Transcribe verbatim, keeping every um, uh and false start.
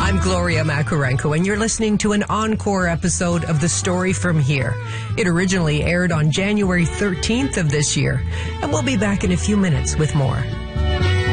I'm Gloria Makurenko, and you're listening to an encore episode of The Story From Here. It originally aired on January thirteenth of this year, and we'll be back in a few minutes with more.